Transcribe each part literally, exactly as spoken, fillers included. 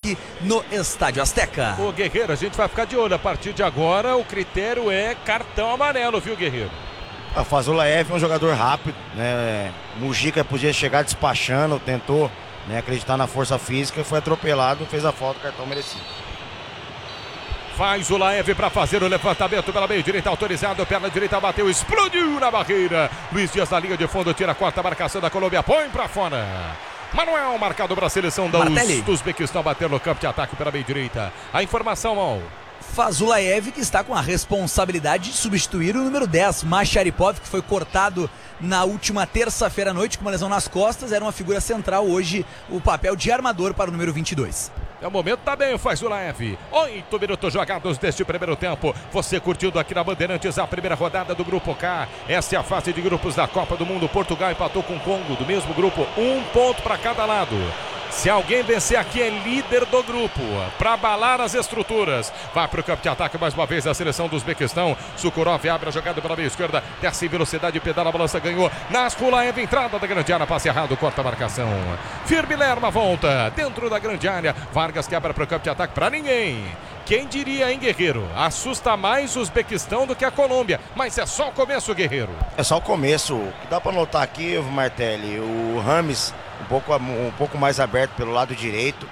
aqui no Estádio Azteca. Ô Guerreiro, a gente vai ficar de olho. A partir de agora, o critério é cartão amarelo, viu, Guerreiro? A Fazulaev é um jogador rápido, né? Mujica podia chegar despachando, tentou, né, acreditar na força física, foi atropelado, fez a falta, cartão merecido. Faz o Laev para fazer o levantamento pela meia direita, autorizado, perna direita bateu, explodiu na barreira. Luiz Dias na linha de fundo, tira a quarta marcação da Colômbia, põe para fora. Manuel marcado para a seleção da do Uzbequistão, bater no campo de ataque pela meia direita. A informação, Mal. Fazulaev, que está com a responsabilidade de substituir o número dez, Masharipov, que foi cortado na última terça-feira à noite com uma lesão nas costas, era uma figura central, hoje o papel de armador para o número vinte e dois. É o momento, tá bem, faz o Laev. Oito minutos jogados deste primeiro tempo. Você curtindo aqui na Bandeirantes a primeira rodada do Grupo K. Essa é a fase de grupos da Copa do Mundo. Portugal empatou com o Congo, do mesmo grupo, um ponto para cada lado. Se alguém vencer aqui é líder do grupo, para abalar as estruturas. Vai para o campo de ataque mais uma vez a seleção do Uzbequistão. Sukurov abre a jogada pela meia esquerda, desce em velocidade, pedala, a balança, ganhou. Nasculaev, entrada da grande área, passe errado, corta a marcação. Firme Lerma volta, dentro da grande área. Vargas quebra para o campo de ataque, para ninguém. Quem diria, hein, Guerreiro? Assusta mais o Uzbequistão do que a Colômbia, mas é só o começo, Guerreiro. É só o começo. O que dá para notar aqui, Martelli, o Rames um pouco, um pouco mais aberto pelo lado direito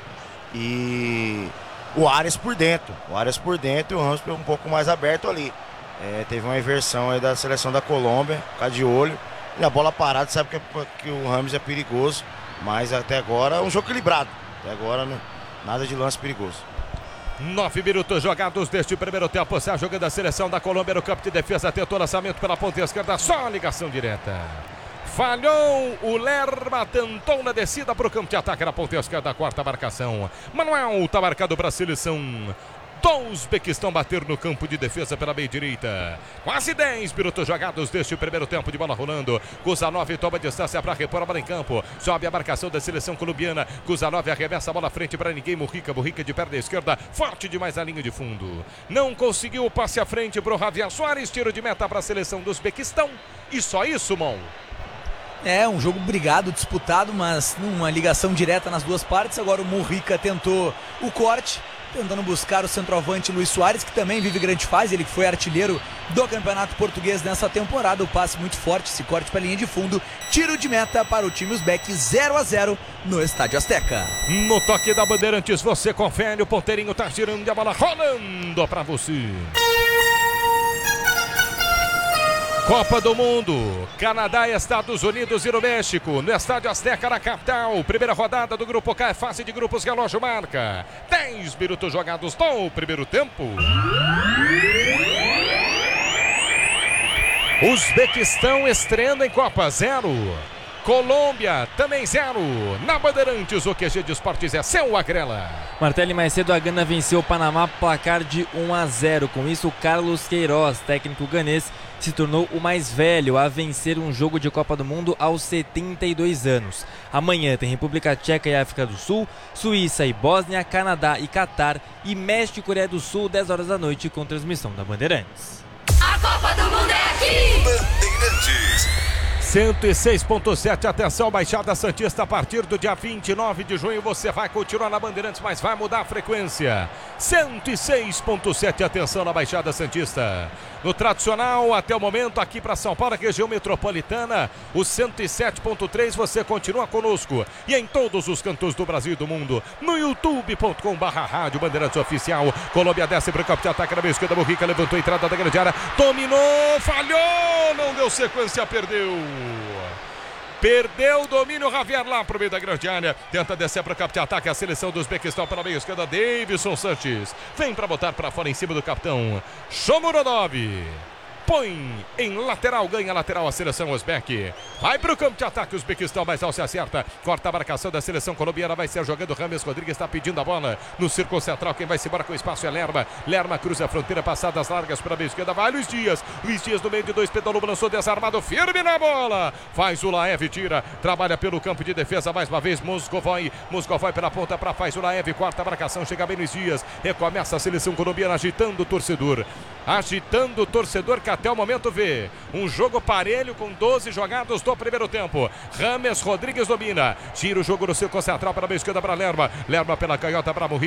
e o Arias por dentro. O Arias por dentro e o Rames um pouco mais aberto ali. É, teve uma inversão aí da seleção da Colômbia, ficar de olho. E a bola parada, sabe que, que o Rames é perigoso, mas até agora é um jogo equilibrado. Até agora não, nada de lance perigoso. Nove minutos jogados deste primeiro tempo. Sai jogando a seleção da Colômbia no campo de defesa. Tentou lançamento pela ponta esquerda. Só a ligação direta. Falhou o Lerma. Tentou na descida para o campo de ataque na ponta esquerda. Quarta marcação. Manuel está marcado para a seleção do Uzbequistão bater no campo de defesa pela meia direita. Quase dez minutos jogados deste primeiro tempo, de bola rolando. Kuzanov toma distância para repor a bola em campo. Sobe a marcação da seleção colombiana. Kuzanov arremessa a bola à frente para ninguém. Mujica, Mujica de perna esquerda, forte demais a linha de fundo. Não conseguiu o passe à frente para o Javier Soares. Tiro de meta para a seleção do Uzbequistão. E só isso, Mon. É, um jogo brigado, disputado, mas numa ligação direta nas duas partes. Agora o Mujica tentou o corte, tentando buscar o centroavante Luiz Soares, que também vive grande fase, ele que foi artilheiro do Campeonato Português nessa temporada. O passe muito forte, esse corte para a linha de fundo. Tiro de meta para o time Uzbek, zero a zero no Estádio Azteca. No toque da Bandeirantes, você confere, o ponteirinho tá girando e a bola rolando para você. Copa do Mundo, Canadá, Estados Unidos e no México, no Estádio Azteca, na capital. Primeira rodada do Grupo K, fase de grupos, relógio marca dez minutos jogados no primeiro tempo. Uzbequistão estreando em Copa, zero. Colômbia também zero. Na Bandeirantes, o Q G de Esportes é seu, Agrela. Martelli, mais cedo a Gana venceu o Panamá por placar de um a zero. Com isso, Carlos Queiroz, técnico ganês, se tornou o mais velho a vencer um jogo de Copa do Mundo aos setenta e dois anos. Amanhã tem República Tcheca e África do Sul, Suíça e Bósnia, Canadá e Catar e México e Coreia do Sul, dez horas da noite, com transmissão da Bandeirantes. A Copa do Mundo é aqui! Bandeirantes. cento e seis ponto sete, atenção, Baixada Santista, a partir do dia vinte e nove de junho você vai continuar na Bandeirantes, mas vai mudar a frequência. cento e seis ponto sete, atenção na Baixada Santista. No tradicional, até o momento, aqui para São Paulo, região metropolitana, o cento e sete ponto três, você continua conosco. E em todos os cantos do Brasil e do mundo, no youtube ponto com barra rádio Bandeirantes Oficial. Colômbia desce para o campo de ataque na meia esquerda, Mujica levantou a entrada da grande área, dominou, falhou, não deu sequência, perdeu. Perdeu o domínio, Javier lá pro meio da grande área. Tenta descer para o campo de ataque a seleção do Uzbequistão pela meia esquerda. Davidson Sanches vem para botar para fora em cima do capitão Shomurodov. Põe em lateral, ganha lateral a seleção Uzbek. Vai para o campo de ataque, o Uzbequistão, mas não se acerta. Corta a marcação da seleção colombiana, vai ser jogando. Rames Rodrigues está pedindo a bola no círculo central. Quem vai se embora com o espaço é Lerma. Lerma cruza a fronteira, passadas largas para a meia esquerda. Vai Luiz Dias. Luiz Dias no meio de dois, pedalou, lançou desarmado, firme na bola. Faz o Laev, tira, trabalha pelo campo de defesa mais uma vez. Moscovoy, Moscovoy pela ponta para faz o Laev. Quarta marcação, chega bem Luiz Dias. Recomeça a seleção colombiana agitando o torcedor. Agitando o torcedor que até o momento vê um jogo parelho com doze jogados do primeiro tempo. Rames Rodrigues domina, tira o jogo no círculo central para a meia esquerda para Lerma. Lerma pela canhota para Mujica.